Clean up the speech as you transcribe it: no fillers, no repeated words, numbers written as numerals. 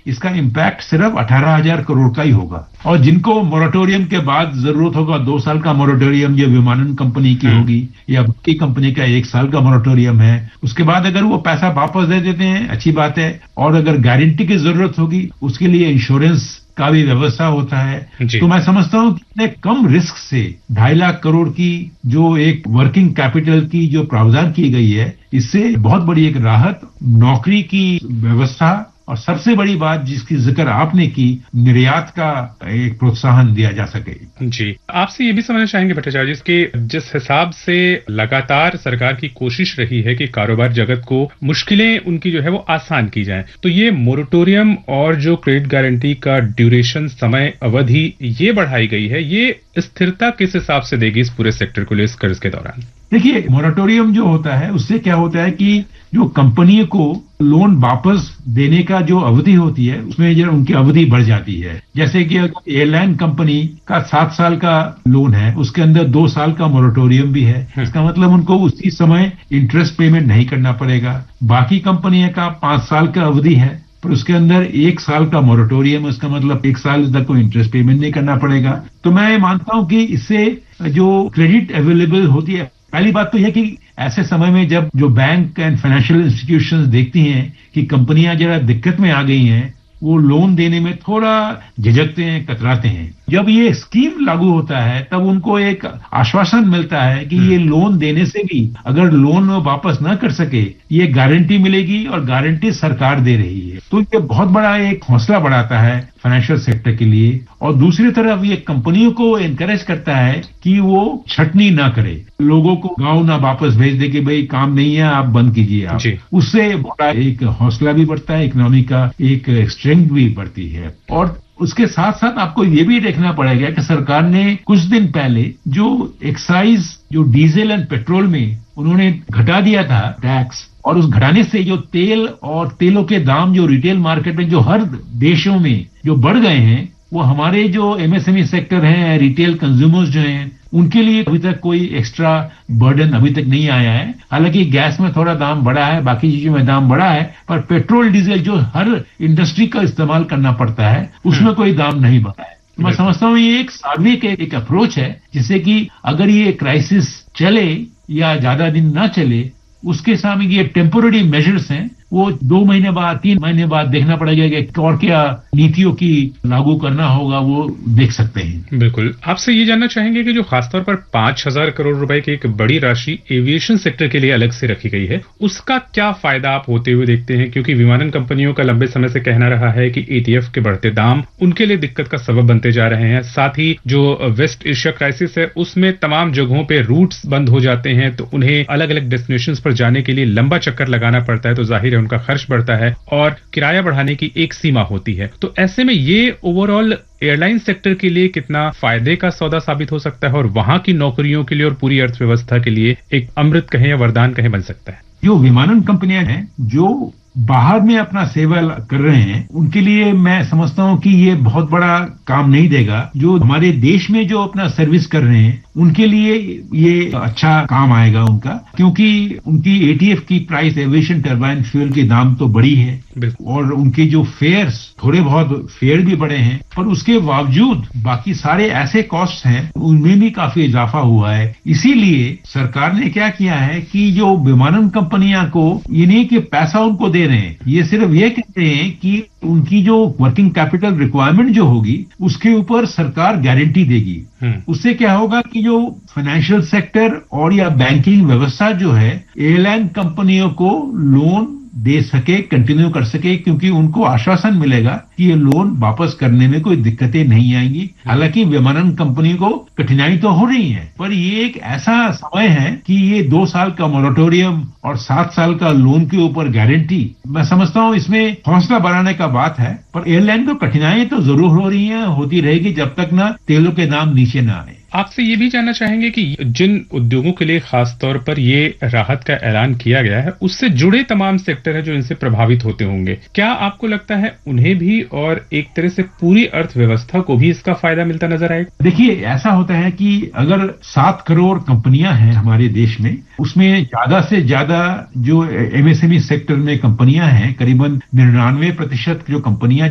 इसका इम्पैक्ट सिर्फ 18,000 करोड़ का ही होगा। और जिनको मोरेटोरियम के बाद जरूरत होगा 2 साल का मोरेटोरियम, जो विमानन कंपनी की होगी या बाकी कंपनी का 1 साल का मोरेटोरियम है, उसके बाद अगर वो पैसा वापस दे देते हैं अच्छी बात है। और अगर गारंटी की जरूरत होगी उसके लिए इंश्योरेंस का भी व्यवस्था होता है। तो मैं समझता हूँ कि इतने कम रिस्क से 2.5 लाख करोड़ की जो एक वर्किंग कैपिटल की जो प्रावधान की गई है, इससे बहुत बड़ी एक राहत, नौकरी की व्यवस्था, और सबसे बड़ी बात जिसकी जिक्र आपने की, निर्यात का एक प्रोत्साहन दिया जा सके। जी, आपसे ये भी समझना चाहेंगे भट्टाचार्य जी कि जिस हिसाब से लगातार सरकार की कोशिश रही है कि कारोबार जगत को मुश्किलें उनकी जो है वो आसान की जाए, तो ये मोरेटोरियम और जो क्रेडिट गारंटी का ड्यूरेशन, समय अवधि ये बढ़ाई गई है, ये स्थिरता किस हिसाब से देगी इस पूरे सेक्टर को लिए इस कर्ज के दौरान? देखिए, मोरेटोरियम जो होता है उससे क्या होता है कि जो कंपनी को लोन वापस देने का जो अवधि होती है उसमें जो उनकी अवधि बढ़ जाती है। जैसे कि अगर एयरलाइन कंपनी का 7 साल का लोन है, उसके अंदर 2 साल का मोरेटोरियम भी है, इसका मतलब उनको उसी समय इंटरेस्ट पेमेंट नहीं करना पड़ेगा। बाकी कंपनी का 5 साल का अवधि है पर उसके अंदर 1 साल का मोरेटोरियम, उसका मतलब 1 साल तक कोई इंटरेस्ट पेमेंट नहीं करना पड़ेगा। तो मैं मानता हूं कि इससे जो क्रेडिट अवेलेबल होती है, पहली बात तो यह कि ऐसे समय में जब जो बैंक एंड फाइनेंशियल इंस्टीट्यूशंस देखती हैं कि कंपनियां जरा दिक्कत में आ गई हैं, वो लोन देने में थोड़ा झिझकते हैं, कतराते हैं। जब ये स्कीम लागू होता है तब उनको एक आश्वासन मिलता है कि ये लोन देने से भी अगर लोन वापस न कर सके, ये गारंटी मिलेगी और गारंटी सरकार दे रही है। तो ये बहुत बड़ा एक हौसला बढ़ाता है फाइनेंशियल सेक्टर के लिए। और दूसरी तरफ ये कंपनियों को एनकरेज करता है कि वो छटनी ना करे, लोगों को गांव ना वापस भेज दे कि भाई काम नहीं है आप बंद कीजिए आप। उससे बड़ा एक हौसला भी बढ़ता है, इकोनॉमी का एक स्ट्रेंथ भी बढ़ती है। और उसके साथ साथ आपको ये भी देखना पड़ेगा कि सरकार ने कुछ दिन पहले जो एक्साइज, जो डीजल एंड पेट्रोल में उन्होंने घटा दिया था टैक्स, और उस घटाने से जो तेल और तेलों के दाम जो रिटेल मार्केट में जो हर देशों में जो बढ़ गए हैं, वो हमारे जो एमएसएमई सेक्टर है, रिटेल कंज्यूमर्स जो हैं, उनके लिए अभी तक कोई एक्स्ट्रा बर्डन अभी तक नहीं आया है। हालांकि गैस में थोड़ा दाम बढ़ा है, बाकी चीजों में दाम बढ़ा है, पर पेट्रोल डीजल जो हर इंडस्ट्री का इस्तेमाल करना पड़ता है उसमें कोई दाम नहीं बढ़ा है। तो मैं समझता हूँ ये एक सार्वत्रिक एक अप्रोच है जिससे कि अगर ये क्राइसिस चले या ज्यादा दिन ना चले, उसके सामने ये टेम्पोररी मेजर्स हैं, वो 2 महीने बाद 3 महीने बाद देखना पड़ेगा कि और क्या नीतियों की लागू करना होगा, वो देख सकते हैं। बिल्कुल। आपसे ये जानना चाहेंगे कि जो खासतौर पर 5,000 करोड़ रुपए की एक बड़ी राशि एविएशन सेक्टर के लिए अलग से रखी गई है, उसका क्या फायदा आप होते हुए देखते हैं? क्योंकि विमानन कंपनियों का लंबे समय से कहना रहा है कि एटीएफ के बढ़ते दाम उनके लिए दिक्कत का सबब बनते जा रहे हैं। साथ ही जो वेस्ट एशिया क्राइसिस है उसमें तमाम जगहों पे रूट्स बंद हो जाते हैं, तो उन्हें अलग अलग डेस्टिनेशंस पर जाने के लिए लंबा चक्कर लगाना पड़ता है, तो जाहिर है उनका खर्च बढ़ता है और किराया बढ़ाने की एक सीमा होती है। तो ऐसे में ये ओवरऑल एयरलाइन सेक्टर के लिए कितना फायदे का सौदा साबित हो सकता है और वहां की नौकरियों के लिए और पूरी अर्थव्यवस्था के लिए एक अमृत कहें या वरदान कहें बन सकता है? जो विमानन कंपनियां हैं जो बाहर में अपना सेवा कर रहे हैं, उनके लिए मैं समझता हूं कि ये बहुत बड़ा काम नहीं देगा। जो हमारे देश में जो अपना सर्विस कर रहे हैं उनके लिए ये अच्छा काम आएगा उनका, क्योंकि उनकी एटीएफ की प्राइस, एविएशन टरबाइन फ्यूल के दाम तो बड़ी है और उनके जो फेयर्स, थोड़े बहुत फेयर भी बढ़े हैं, पर उसके बावजूद बाकी सारे ऐसे कॉस्ट हैं उनमें भी काफी इजाफा हुआ है। इसीलिए सरकार ने क्या किया है कि जो विमानन कंपनियां को ये नहीं कि पैसा उनको दे रहे हैं, ये सिर्फ ये कहते हैं कि उनकी जो वर्किंग कैपिटल रिक्वायरमेंट जो होगी उसके ऊपर सरकार गारंटी देगी। उससे क्या होगा कि जो फाइनेंशियल सेक्टर और या बैंकिंग व्यवस्था जो है एयरलाइन कंपनियों को लोन दे सके, कंटिन्यू कर सके, क्योंकि उनको आश्वासन मिलेगा कि ये लोन वापस करने में कोई दिक्कतें नहीं आएंगी। हालांकि विमानन कंपनी को कठिनाई तो हो रही है, पर ये एक ऐसा समय है कि ये 2 साल का मोरेटोरियम और 7 साल का लोन के ऊपर गारंटी, मैं समझता हूँ इसमें हौसला बढ़ाने का बात है। पर एयरलाइन को कठिनाई तो जरूर हो रही है, होती रहेगी जब तक ना तेलों के दाम नीचे ना आए। आपसे ये भी जानना चाहेंगे कि जिन उद्योगों के लिए खास तौर पर ये राहत का ऐलान किया गया है, उससे जुड़े तमाम सेक्टर हैं जो इनसे प्रभावित होते होंगे, क्या आपको लगता है उन्हें भी और एक तरह से पूरी अर्थव्यवस्था को भी इसका फायदा मिलता नजर आएगा? देखिए, ऐसा होता है कि अगर 7 करोड़ कंपनियां हैं हमारे देश में, उसमें ज्यादा से ज्यादा जो एमएसएमई सेक्टर में कंपनियां हैं, करीबन 99% जो कंपनियां